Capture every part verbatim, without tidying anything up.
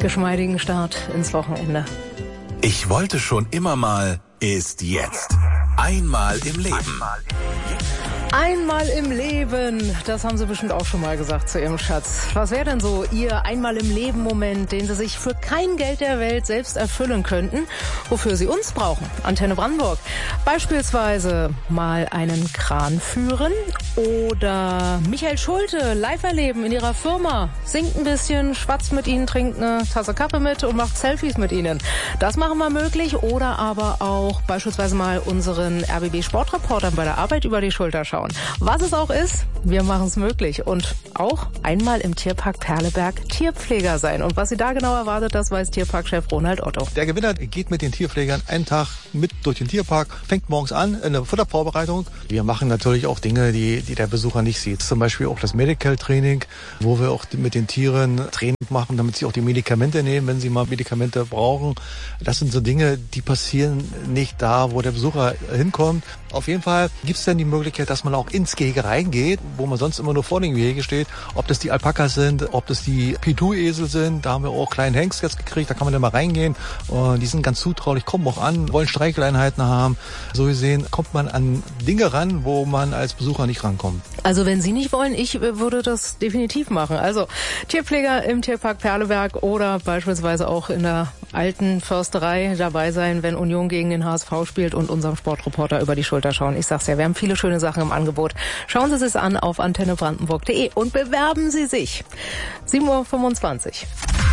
geschmeidigen Start ins Wochenende. Ich wollte schon immer mal, ist jetzt. Einmal im Leben. Einmal im Leben, das haben Sie bestimmt auch schon mal gesagt zu Ihrem Schatz. Was wäre denn so Ihr Einmal im Leben Moment, den Sie sich für kein Geld der Welt selbst erfüllen könnten, wofür Sie uns brauchen? Antenne Brandenburg. Beispielsweise mal einen Kran führen oder Michael Schulte live erleben in Ihrer Firma. Singt ein bisschen, schwatzt mit Ihnen, trinkt eine Tasse Kaffee mit und macht Selfies mit Ihnen. Das machen wir möglich. Oder aber auch beispielsweise mal unseren R B B Sportreportern bei der Arbeit über die Schulter schauen. Was es auch ist, wir machen es möglich. Und auch einmal im Tierpark Perleberg Tierpfleger sein. Und was Sie da genau erwartet, das weiß Tierparkchef Ronald Otto. Der Gewinner geht mit den Tierpflegern einen Tag mit durch den Tierpark, fängt morgens an in der Futtervorbereitung. Wir machen natürlich auch Dinge, die, die der Besucher nicht sieht. Zum Beispiel auch das Medical Training, wo wir auch mit den Tieren Training machen, damit sie auch die Medikamente nehmen, wenn sie mal Medikamente brauchen. Das sind so Dinge, die passieren nicht da, wo der Besucher hinkommt. Auf jeden Fall gibt es dann die Möglichkeit, dass man auch ins Gehege reingeht, wo man sonst immer nur vor dem Gehege steht. Ob das die Alpakas sind, ob das die Pitou-Esel sind, da haben wir auch kleinen Hengst jetzt gekriegt, da kann man dann mal reingehen. Und die sind ganz zutraulich, kommen auch an, wollen Streicheleinheiten haben. So gesehen kommt man an Dinge ran, wo man als Besucher nicht rankommt. Also wenn Sie nicht wollen, ich würde das definitiv machen. Also Tierpfleger im Tierpark Perleberg oder beispielsweise auch in der alten Försterei dabei sein, wenn Union gegen den H S V spielt und unserem Sportreporter über die Schulter schauen. Ich sag's ja, wir haben viele schöne Sachen im Angebot. Schauen Sie es an auf antenne brandenburg punkt de und bewerben Sie sich. sieben Uhr fünfundzwanzig.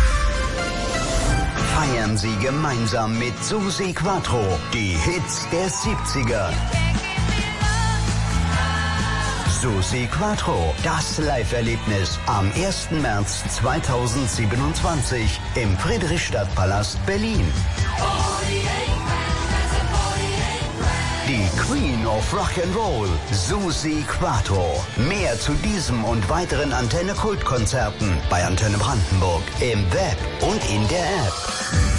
Feiern Sie gemeinsam mit Susi Quattro die Hits der siebziger. Susi Quattro, das Live-Erlebnis am ersten März zweitausendsiebenundzwanzig im Friedrichstadtpalast Berlin. Die Queen of Rock'n'Roll, Susi Quattro. Mehr zu diesem und weiteren Antenne-Kultkonzerten bei Antenne Brandenburg im Web und in der App.